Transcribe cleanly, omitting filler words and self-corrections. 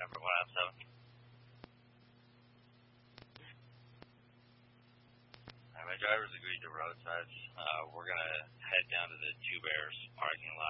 Number 107. My drivers agreed to roadsides. We're going to head down to the Two Bears parking